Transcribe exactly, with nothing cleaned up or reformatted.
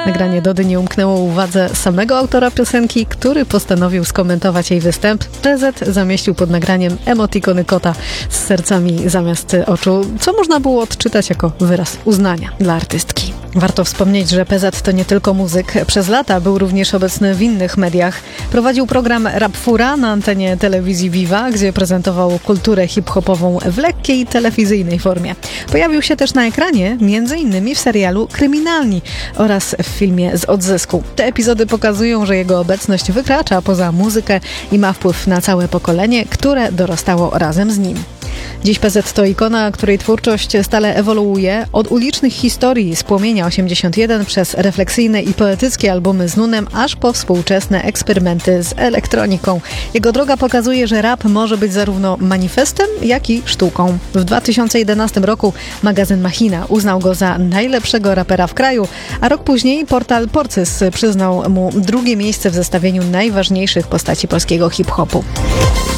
Nagranie Dody nie umknęło uwadze samego autora piosenki, który postanowił skomentować jej występ. P Z zamieścił pod nagraniem emotikony kota z sercami zamiast oczu, co można było odczytać jako wyraz uznania dla artystki. Warto wspomnieć, że P Z to nie tylko muzyk. Przez lata był również obecny w innych mediach. Prowadził program Rap Fura na antenie telewizji Viva, gdzie prezentował kulturę hip-hopową w lekkiej telewizyjnej formie. Pojawił się też na ekranie, między innymi w serialu Kryminalni oraz w filmie Z odzysku. Te epizody pokazują, że jego obecność wykracza poza muzykę i ma wpływ na całe pokolenie, które dorastało razem z nim. Dziś P Z to ikona, której twórczość stale ewoluuje. Od ulicznych historii z Płomienia osiemdziesiąt jeden przez refleksyjne i poetyckie albumy z Nunem, aż po współczesne eksperymenty z elektroniką. Jego droga pokazuje, że rap może być zarówno manifestem, jak i sztuką. W dwa tysiące jedenastym roku magazyn Machina uznał go za najlepszego rapera w kraju, a rok później portal Porcys przyznał mu drugie miejsce w zestawieniu najważniejszych postaci polskiego hip-hopu.